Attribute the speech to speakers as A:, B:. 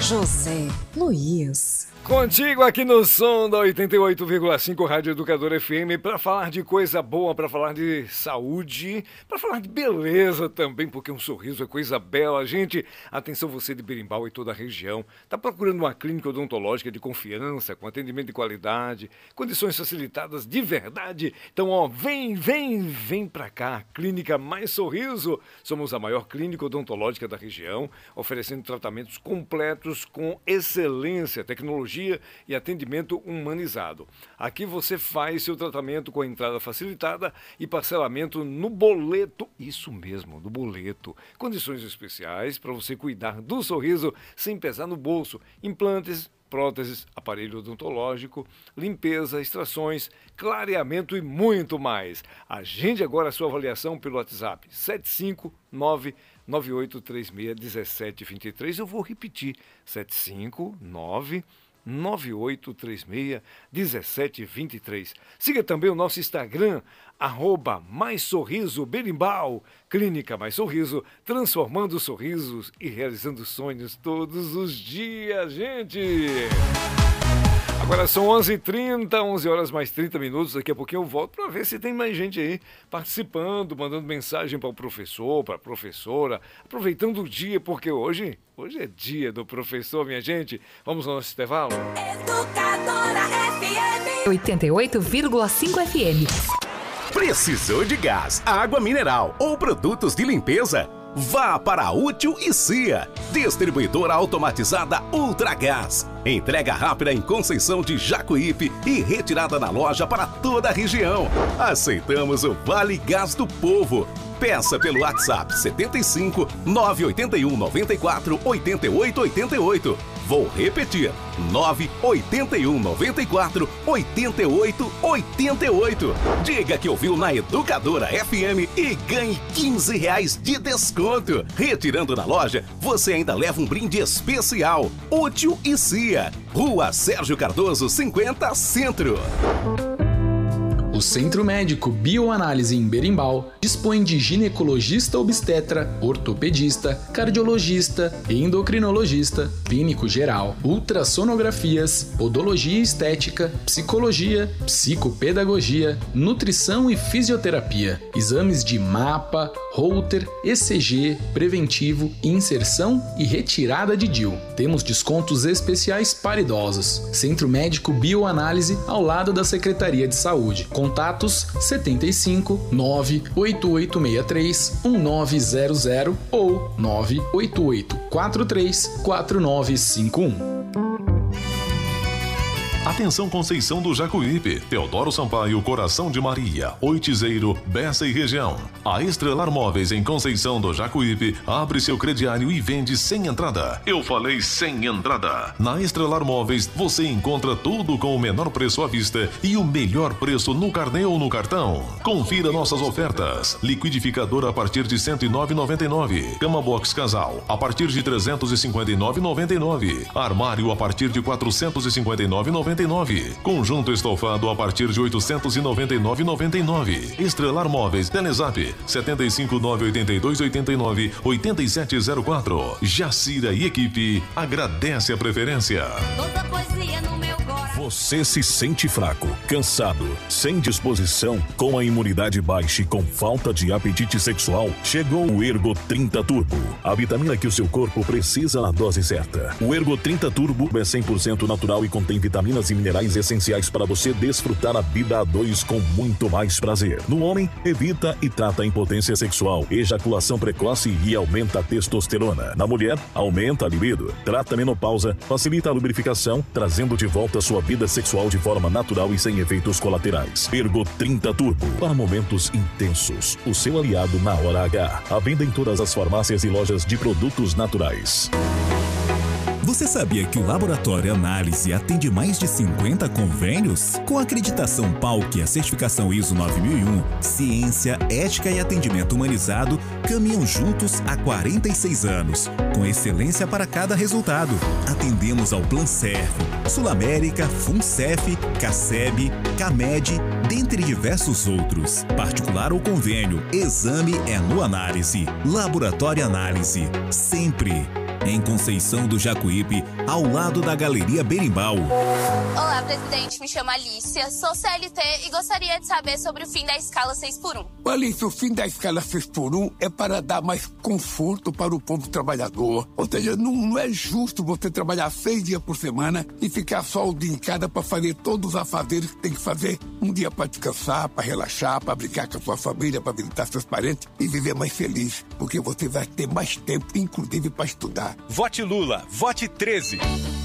A: José Luiz.
B: Contigo aqui no som da 88,5 Rádio Educadora FM para falar de coisa boa, para falar de saúde, para falar de beleza também, porque um sorriso é coisa bela. Gente, atenção você de Berimbau e toda a região, tá procurando uma clínica odontológica de confiança, com atendimento de qualidade, condições facilitadas de verdade? Então, ó, vem pra cá, Clínica Mais Sorriso. Somos a maior clínica odontológica da região, oferecendo tratamentos completos com excelência, tecnologia e atendimento humanizado. Aqui você faz seu tratamento com entrada facilitada e parcelamento no boleto. Isso mesmo, no boleto. Condições especiais para você cuidar do sorriso sem pesar no bolso. Implantes, próteses, aparelho odontológico, limpeza, extrações, clareamento e muito mais. Agende agora a sua avaliação pelo WhatsApp 759-9836-1723. Eu vou repetir, 759-9836-1723. Siga também o nosso Instagram, @MaisSorrisoBerimbau. Clínica Mais Sorriso, transformando sorrisos e realizando sonhos todos os dias, gente! Agora são 11h30, 11 horas mais 30 minutos. Daqui a pouquinho eu volto para ver se tem mais gente aí participando, mandando mensagem para o professor, para a professora, aproveitando o dia, porque hoje é dia do professor, minha gente. Vamos ao nosso intervalo?
A: Educadora FM 88,5 FM.
C: Precisou de gás, água mineral ou produtos de limpeza? Vá para a Útil e CIA, distribuidora automatizada Ultragás. Entrega rápida em Conceição de Jacuípe e retirada na loja para toda a região. Aceitamos o Vale Gás do Povo. Peça pelo WhatsApp 75 981 94 88 88. Vou repetir, 981 94 88 88. Diga que ouviu na Educadora FM e ganhe R$15 de desconto. Retirando na loja, você ainda leva um brinde especial. Útil e CIA, Rua Sérgio Cardoso 50 Centro.
D: O Centro Médico Bioanálise em Berimbau dispõe de ginecologista obstetra, ortopedista, cardiologista, endocrinologista, clínico geral, ultrassonografias, podologia estética, psicologia, psicopedagogia, nutrição e fisioterapia, exames de mapa, Holter, ECG, preventivo, inserção e retirada de DIU. Temos descontos especiais para idosos. Centro Médico Bioanálise ao lado da Secretaria de Saúde. Contatos 75 98863 1900 ou 988 43 4951.
E: Atenção Conceição do Jacuípe, Teodoro Sampaio, Coração de Maria, Oitizeiro, Bessa e região. A Estrelar Móveis em Conceição do Jacuípe abre seu crediário e vende sem entrada. Eu falei sem entrada. Na Estrelar Móveis você encontra tudo com o menor preço à vista e o melhor preço no carnê ou no cartão. Confira nossas ofertas. Liquidificador a partir de R$ 109,99. Cama box casal a partir de R$ 359,99. Armário a partir de R$ 459,99. Conjunto estofado a partir de R$ 899,99. Estrelar Móveis, Telezap 75982898704. Jacira e equipe agradece a preferência.
A: Toda poesia no meu coração.
F: Você se sente fraco, cansado, sem disposição, com a imunidade baixa e com falta de apetite sexual? Chegou o Ergo 30 Turbo, a vitamina que o seu corpo precisa na dose certa. O Ergo 30 Turbo é 100% natural e contém vitaminas e minerais essenciais para você desfrutar a vida a dois com muito mais prazer. No homem, evita e trata a impotência sexual, ejaculação precoce e aumenta a testosterona. Na mulher, aumenta a libido, trata a menopausa, facilita a lubrificação, trazendo de volta a sua vida sexual de forma natural e sem efeitos colaterais. Ergo 30 Turbo, para momentos intensos. O seu aliado na hora H. À venda em todas as farmácias e lojas de produtos naturais.
G: Você sabia que o Laboratório Análise atende mais de 50 convênios? Com acreditação PALC e a certificação ISO 9001, ciência, ética e atendimento humanizado caminham juntos há 46 anos, com excelência para cada resultado. Atendemos ao Plancerf, Sul América, FUNCEF, CACEB, CAMED, dentre diversos outros. Particular ou convênio, exame é no Análise. Laboratório Análise, sempre em Conceição do Jacuípe, ao lado da Galeria Berimbau.
H: Olá, presidente. Me chamo Alicia, sou CLT e gostaria de saber sobre o fim da escala 6x1.
I: Alicia, o fim da escala 6x1 é para dar mais conforto para o povo trabalhador. Ou seja, não é justo você trabalhar 6 dias por semana e ficar só o dia em casa para fazer todos os afazeres que tem que fazer. Um dia para descansar, para relaxar, para brincar com a sua família, para visitar seus parentes e viver mais feliz, porque você vai ter mais tempo, inclusive para estudar.
J: Vote Lula, vote 13.